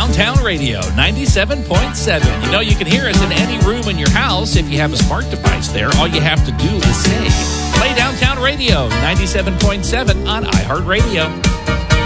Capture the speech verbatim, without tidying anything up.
Downtown Radio, ninety-seven point seven. You know, you can hear us in any room in your house if you have a smart device there. All you have to do is say, play Downtown Radio, ninety-seven point seven on iHeartRadio.